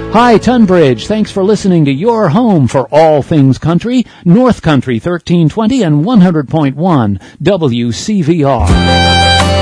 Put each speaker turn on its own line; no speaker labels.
Hi, Tunbridge. Thanks for listening to your home for all things country, North Country 1320 and 100.1 WCVR.